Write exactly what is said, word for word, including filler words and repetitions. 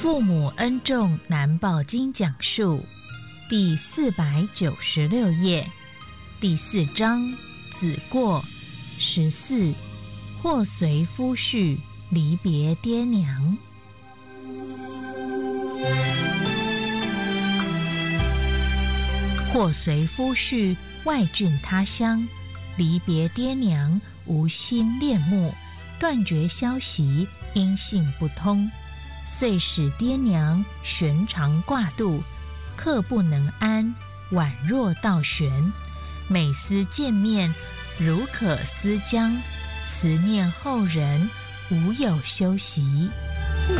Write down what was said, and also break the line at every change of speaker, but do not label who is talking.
父母恩重难报经讲述第四百九十六页第四章子过十四，或随夫婿离别爹娘。或随夫婿外郡他乡，离别爹娘，无心恋慕，断绝消息，音信不通，遂使爹娘悬肠挂肚，刻不能安，宛若倒悬。每思见面，如可思将，慈念后人，无有休息。